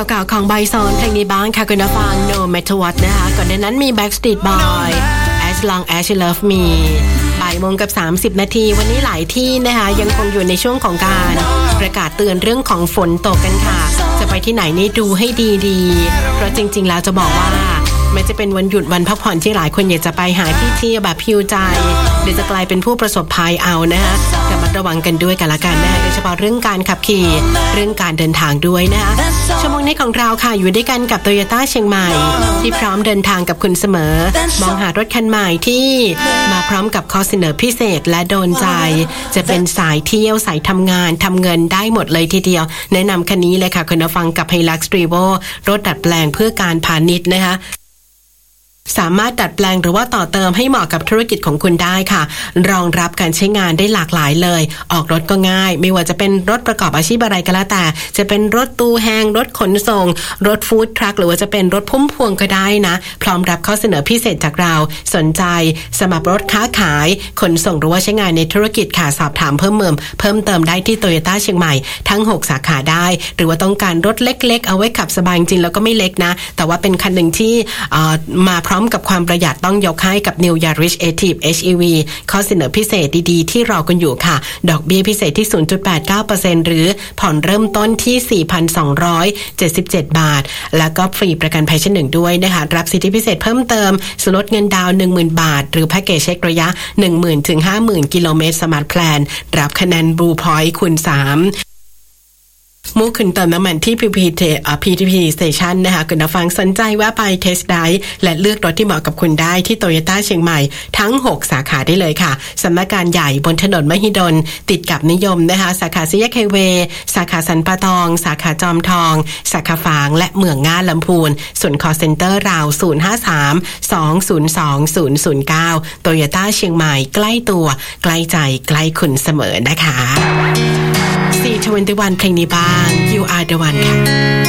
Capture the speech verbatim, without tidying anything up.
เก่าๆของไบซอนเพลงนี้บ้างค่ะคุณผู้ฟัง No Matter What นะคะก่อนหน้านั้นมี Backstreet Boy As Long As You Love Me บ่ายโมงกับสามสิบนาทีวันนี้หลายที่นะคะยังคงอยู่ในช่วงของการประกาศเตือนเรื่องของฝนตกกันค่ะจะไปที่ไหนนี่ดูให้ดีๆเพราะจริงๆแล้วจะบอกว่าแม้จะเป็นวันหยุดวันพักผ่อนที่หลายคนอยากจะไปหาที่เที่ยวแบบพิวใจเดี๋ยวจะกลายเป็นผู้ประสบภัยเอานะคะระมัดระวังกันด้วยกันละกันนะโดยเฉพาะเรื่องการขับขี่เรื่องการเดินทางด้วยนะคะชั่วโมงนี้ของเราค่ะอยู่ด้วยกันกับ Toyota เชียงใหม่ที่พร้อมเดินทางกับคุณเสมอมองหารถคันใหม่ที่มาพร้อมกับข้อเสนอพิเศษและโดนใจจะเป็นสายเที่ยวสายทำงานทำเงินได้หมดเลยทีเดียวแนะนำคันนี้เลยค่ะคุณผู้ฟังกับ Hilux Revo รถดัดแปลงเพื่อการพาณิชย์นะคะสามารถดัดแปลงหรือว่าต่อเติมให้เหมาะกับธุรกิจของคุณได้ค่ะรองรับการใช้งานได้หลากหลายเลยออกรถก็ง่ายไม่ว่าจะเป็นรถประกอบอาชีพอะไรก็แล้วแต่จะเป็นรถตู้แห้งรถขนส่งรถฟู้ดทรัคหรือว่าจะเป็นรถพุ่มพวงก็ได้นะพร้อมรับข้อเสนอพิเศษจากเราสนใจสมัครรถค้าขายขนส่งหรือว่าใช้งานในธุรกิจค่ะสอบถามเพิ่มเติมเพิ่มเติมได้ที่ Toyota เชียงใหม่ทั้งหกสาขาได้หรือว่าต้องการรถเล็กๆเอาไว้ขับสบายจริงแล้วก็ไม่เล็กนะแต่ว่าเป็นคันหนึ่งที่มาพร้อมกับความประหยัดต้องยกให้กับ New Yaris Active เอช อี วี ข้อเสนอพิเศษดีๆที่รอกันอยู่ค่ะดอกเบี้ยพิเศษที่ ศูนย์จุดแปดเก้าเปอร์เซ็นต์ หรือผ่อนเริ่มต้นที่ สี่พันสองร้อยเจ็ดสิบเจ็ด บาทแล้วก็ฟรีประกันภัยชั้นหนึ่งด้วยนะคะรับสิทธิพิเศษเพิ่มเติมส่วนลดเงินดาวน์ หนึ่งหมื่น บาทหรือแพ็คเกจเช็คระยะ หนึ่งหมื่น ถึง ห้าหมื่น กิโลเมตรสมาร์ทแพลนรับคะแนน Blue Point คูณสามมุ่งขึ้นเติมน้ำมันที่ พี ที พี พี ที พี Station นะคะคุณผู้ฟังสนใจว่าไปเทสไดรฟ์และเลือกรถที่เหมาะกับคุณได้ที่ Toyota เชียงใหม่ทั้งหกสาขาได้เลยค่ะสำนักงานใหญ่บนถนนมหิดลติดกับนิยมนะคะสาขาสี่แยกไฮเวย์สาขาสันป่าตองสาขาจอมทองสาขาฝางและเมืองง่าลำพูนส่วน call center ราว ศูนย์ ห้า สาม สอง ศูนย์ สอง ศูนย์ ศูนย์ เก้า Toyota เชียงใหม่ใกล้ตัวใกล้ใจใกล้คุณเสมอนะคะสี่ ทเวนตี้วันเพลงนี้บ้าง You Are the One ค่ะ